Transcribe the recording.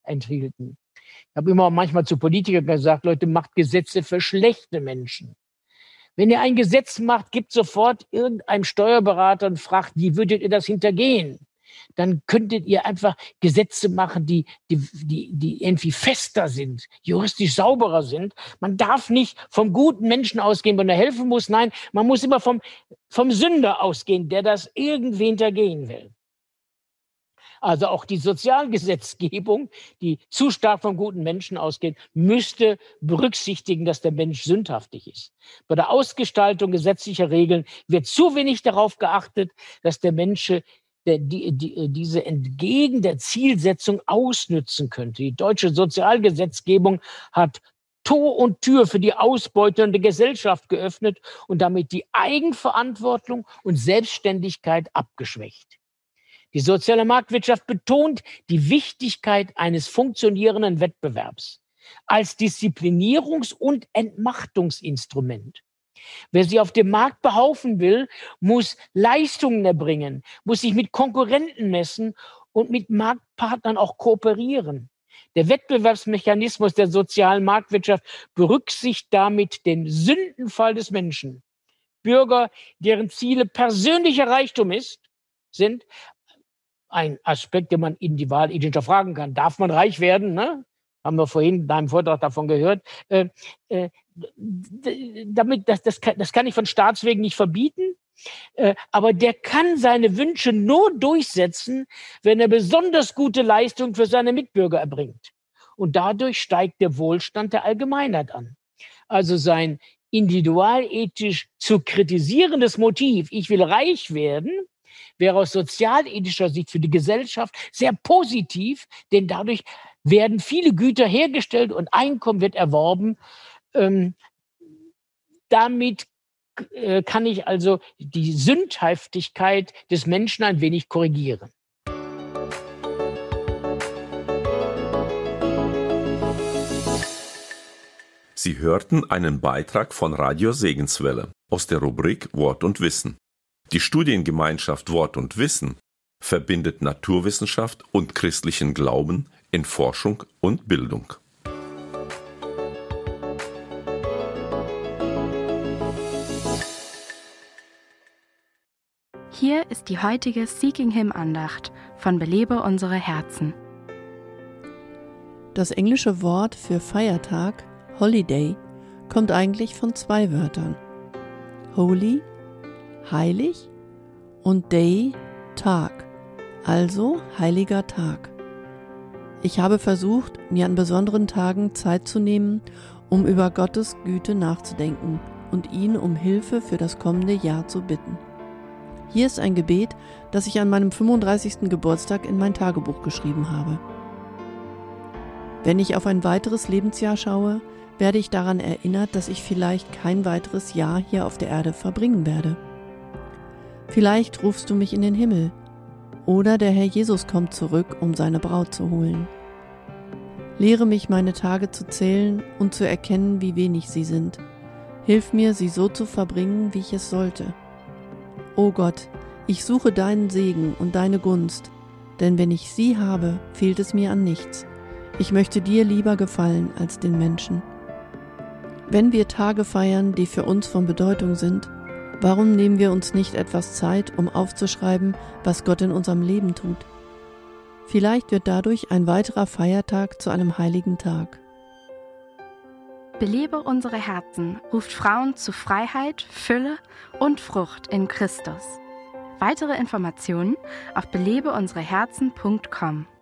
enthielten. Ich habe immer manchmal zu Politikern gesagt, Leute, macht Gesetze für schlechte Menschen. Wenn ihr ein Gesetz macht, gibt sofort irgendeinem Steuerberater und fragt, wie würdet ihr das hintergehen? Dann könntet ihr einfach Gesetze machen, die irgendwie fester sind, juristisch sauberer sind. Man darf nicht vom guten Menschen ausgehen, wenn er helfen muss. Nein, man muss immer vom Sünder ausgehen, der das irgendwie hintergehen will. Also auch die Sozialgesetzgebung, die zu stark vom guten Menschen ausgeht, müsste berücksichtigen, dass der Mensch sündhaftig ist. Bei der Ausgestaltung gesetzlicher Regeln wird zu wenig darauf geachtet, dass der Mensch diese entgegen der Zielsetzung ausnützen könnte. Die deutsche Sozialgesetzgebung hat Tor und Tür für die ausbeutende Gesellschaft geöffnet und damit die Eigenverantwortung und Selbstständigkeit abgeschwächt. Die soziale Marktwirtschaft betont die Wichtigkeit eines funktionierenden Wettbewerbs als Disziplinierungs- und Entmachtungsinstrument. Wer sich auf dem Markt behaupten will, muss Leistungen erbringen, muss sich mit Konkurrenten messen und mit Marktpartnern auch kooperieren. Der Wettbewerbsmechanismus der sozialen Marktwirtschaft berücksichtigt damit den Sündenfall des Menschen. Bürger, deren Ziele persönlicher Reichtum sind, ein Aspekt, den man in die Wahl hinterfragen kann. Darf man reich werden? Ne? Haben wir vorhin in deinem Vortrag davon gehört. Das kann ich von Staatswegen nicht verbieten. Aber der kann seine Wünsche nur durchsetzen, wenn er besonders gute Leistung für seine Mitbürger erbringt. Und dadurch steigt der Wohlstand der Allgemeinheit an. Also sein individualethisch zu kritisierendes Motiv, ich will reich werden, wäre aus sozialethischer Sicht für die Gesellschaft sehr positiv, denn dadurch werden viele Güter hergestellt und Einkommen wird erworben. Damit kann ich also die Sündhaftigkeit des Menschen ein wenig korrigieren. Sie hörten einen Beitrag von Radio Segenswelle aus der Rubrik Wort und Wissen. Die Studiengemeinschaft Wort und Wissen verbindet Naturwissenschaft und christlichen Glauben in Forschung und Bildung. Hier ist die heutige Seeking Him Andacht von Belebe unsere Herzen. Das englische Wort für Feiertag, Holiday, kommt eigentlich von zwei Wörtern. Holy, heilig, und Day, Tag, also heiliger Tag. Ich habe versucht, mir an besonderen Tagen Zeit zu nehmen, um über Gottes Güte nachzudenken und ihn um Hilfe für das kommende Jahr zu bitten. Hier ist ein Gebet, das ich an meinem 35. Geburtstag in mein Tagebuch geschrieben habe. Wenn ich auf ein weiteres Lebensjahr schaue, werde ich daran erinnert, dass ich vielleicht kein weiteres Jahr hier auf der Erde verbringen werde. Vielleicht rufst du mich in den Himmel oder der Herr Jesus kommt zurück, um seine Braut zu holen. Lehre mich, meine Tage zu zählen und zu erkennen, wie wenig sie sind. Hilf mir, sie so zu verbringen, wie ich es sollte. O Gott, ich suche deinen Segen und deine Gunst, denn wenn ich sie habe, fehlt es mir an nichts. Ich möchte dir lieber gefallen als den Menschen. Wenn wir Tage feiern, die für uns von Bedeutung sind, warum nehmen wir uns nicht etwas Zeit, um aufzuschreiben, was Gott in unserem Leben tut? Vielleicht wird dadurch ein weiterer Feiertag zu einem heiligen Tag. Belebe unsere Herzen ruft Frauen zu Freiheit, Fülle und Frucht in Christus. Weitere Informationen auf belebeunsereherzen.com.